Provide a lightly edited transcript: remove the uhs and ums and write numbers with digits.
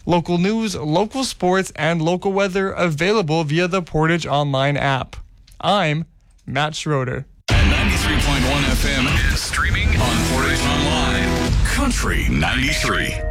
Local news, local sports, and local weather available via the Portage Online app. I'm Matt Schroeder. And 93.1 FM is streaming on Portage Online. Country 93.